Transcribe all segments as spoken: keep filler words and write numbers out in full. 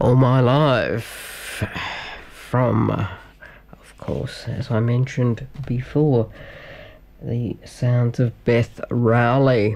All My Life from, uh, of course, as I mentioned before, the sounds of Beth Rowley.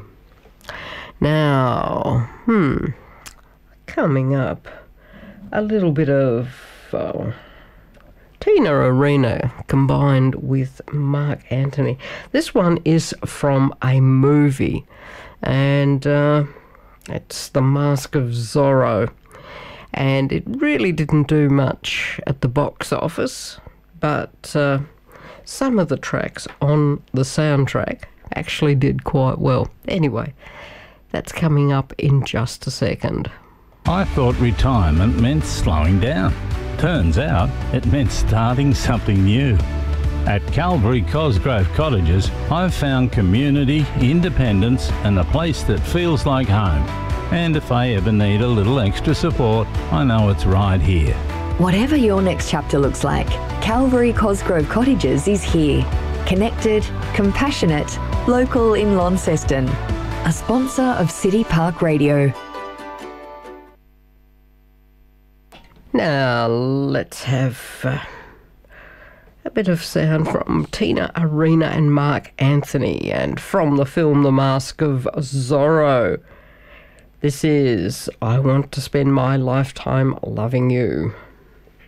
Now, hmm, coming up, a little bit of uh, Tina Arena combined with Mark Anthony. This one is from a movie, and uh, it's The Mask of Zorro. And it really didn't do much at the box office, but uh, some of the tracks on the soundtrack actually did quite well. Anyway, that's coming up in just a second. I thought retirement meant slowing down. Turns out it meant starting something new. At Calvary Cosgrove Cottages, I've found community, independence, and a place that feels like home. And if I ever need a little extra support, I know it's right here. Whatever your next chapter looks like, Calvary Cosgrove Cottages is here. Connected, compassionate, local in Launceston. A sponsor of City Park Radio. Now let's have uh, a bit of sound from Tina Arena and Mark Anthony, and from the film The Mask of Zorro. This is I Want to Spend My Lifetime Loving You.